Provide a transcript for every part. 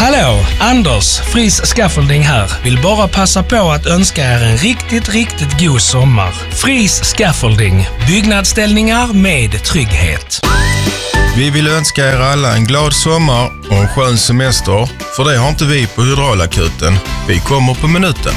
Hallå, Anders, Fris Scaffolding här. Vill bara passa på att önska er en riktigt god sommar. Fris Scaffolding, byggnadsställningar med trygghet. Vi vill önska er alla en glad sommar och en skön semester, för det har inte vi på Hydraulakuten. Vi kommer på minuten.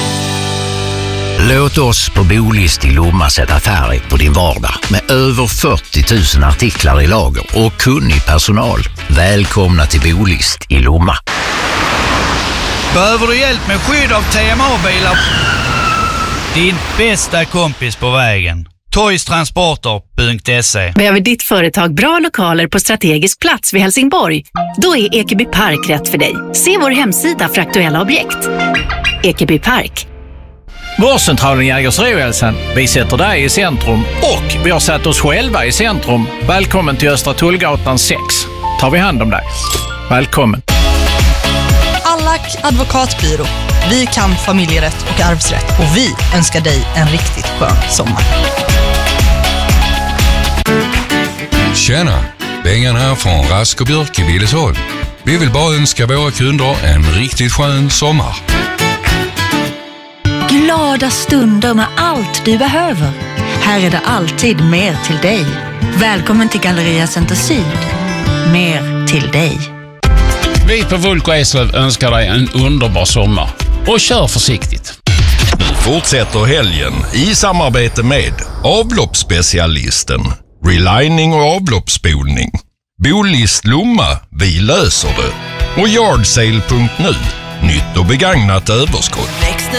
Låt oss på Bolist i Lomma sätta färg på din vardag med över 40 000 artiklar i lager och kunnig personal. Välkomna till Bolist i Lomma. Behöver du hjälp med skydd av TMA-bilar? Din bästa kompis på vägen. Toystransporter.se. Behöver ditt företag bra lokaler på strategisk plats vid Helsingborg? Då är Ekeby Park rätt för dig. Se vår hemsida för aktuella objekt. Ekeby Park. Vårdcentralen Jägersro-Hälsan. Vi sätter dig i centrum och vi har satt oss själva i centrum. Välkommen till Östra Tullgatan 6. Tar vi hand om dig. Välkommen. Allack advokatbyrå. Vi kan familjerätt och arvsrätt och vi önskar dig en riktigt skön sommar. Tjena, Bengan här från Rask och Björk i Billesholm. Vi vill bara önska våra kunder en riktigt skön sommar. Glada stunder med allt du behöver. Här är det alltid mer till dig. Välkommen till Galleria Center Syd. Mer till dig. Vi på Vulko Eslöv önskar dig en underbar sommar. Och kör försiktigt. Nu fortsätter helgen i samarbete med avloppsspecialisten, relining och avloppsspolning. Bolist Lomma, vi löser det. Och yardsale.nu, nytt och begagnat överskott.